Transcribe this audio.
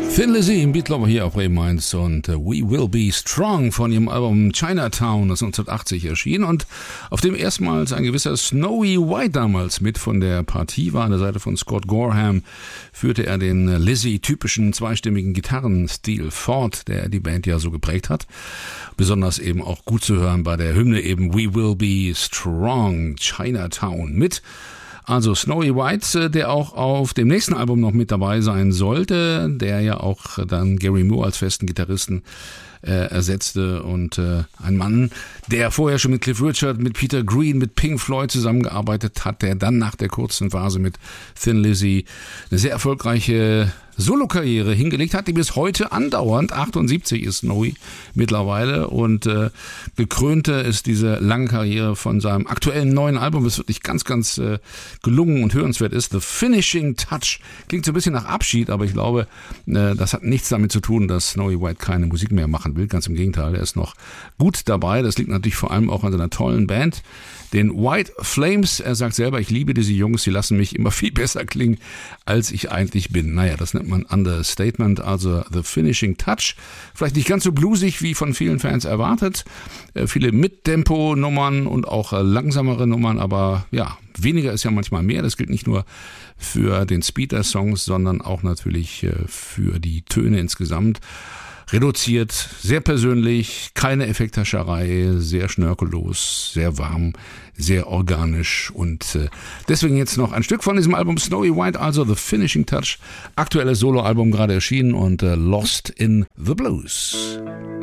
Thin Lizzy im Beatlover hier auf Bremen 1 und We Will Be Strong von ihrem Album Chinatown, das 1980 erschien und auf dem erstmals ein gewisser Snowy White damals mit von der Partie war. An der Seite von Scott Gorham führte er den Lizzy-typischen zweistimmigen Gitarrenstil fort, der die Band ja so geprägt hat. Besonders eben auch gut zu hören bei der Hymne eben We Will Be Strong, Chinatown mit. Also Snowy White, der auch auf dem nächsten Album noch mit dabei sein sollte, der ja auch dann Gary Moore als festen Gitarristen ersetzte und ein Mann, der vorher schon mit Cliff Richard, mit Peter Green, mit Pink Floyd zusammengearbeitet hat, der dann nach der kurzen Phase mit Thin Lizzy eine sehr erfolgreiche Solokarriere hingelegt hat, die bis heute andauernd, 78 ist Snowy mittlerweile und gekrönte ist diese lange Karriere von seinem aktuellen neuen Album, das wirklich ganz, ganz gelungen und hörenswert ist. The Finishing Touch klingt so ein bisschen nach Abschied, aber ich glaube, das hat nichts damit zu tun, dass Snowy White keine Musik mehr machen will. Ganz im Gegenteil, er ist noch gut dabei. Das liegt natürlich vor allem auch an seiner tollen Band, den White Flames. Er sagt selber, ich liebe diese Jungs, die lassen mich immer viel besser klingen, als ich eigentlich bin. Naja, das nennt man Understatement, also The Finishing Touch. Vielleicht nicht ganz so bluesig, wie von vielen Fans erwartet. Viele Mittempo-Nummern und auch langsamere Nummern, aber ja, weniger ist ja manchmal mehr. Das gilt nicht nur für den Speed der Songs, sondern auch natürlich für die Töne insgesamt. Reduziert, sehr persönlich, keine Effekthascherei, sehr schnörkellos, sehr warm, sehr organisch und deswegen jetzt noch ein Stück von diesem Album Snowy White, also The Finishing Touch, aktuelles Soloalbum gerade erschienen und Lost in the Blues.